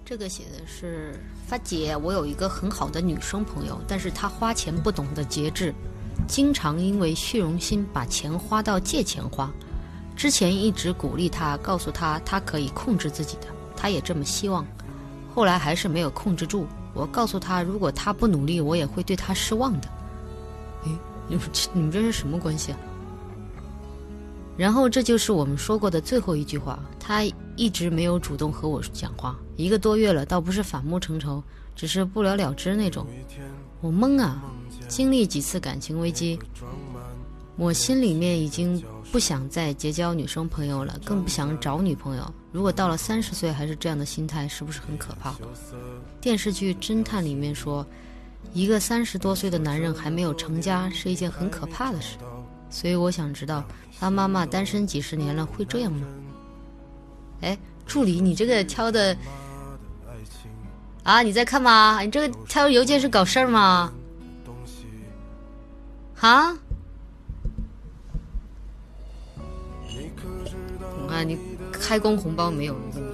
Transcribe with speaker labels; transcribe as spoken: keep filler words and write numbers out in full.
Speaker 1: 这个写的是发姐，我有一个很好的女生朋友，但是她花钱不懂得节制，经常因为虚荣心把钱花到借钱花。之前一直鼓励她，告诉她她可以控制自己的，她也这么希望，后来还是没有控制住。我告诉她，如果她不努力，我也会对她失望的。诶，你们这是什么关系啊？然后这就是我们说过的最后一句话，他一直没有主动和我讲话，一个多月了，倒不是反目成仇，只是不了了之那种。我懵啊，经历几次感情危机，我心里面已经不想再结交女生朋友了，更不想找女朋友。如果到了三十岁还是这样的心态，是不是很可怕？电视剧《侦探》里面说，一个三十多岁的男人还没有成家是一件很可怕的事。所以我想知道他妈妈单身几十年了会这样吗？哎，助理，你这个挑的啊，你在看吗？你这个挑邮件是搞事儿吗？啊？啊，你开工红包没有？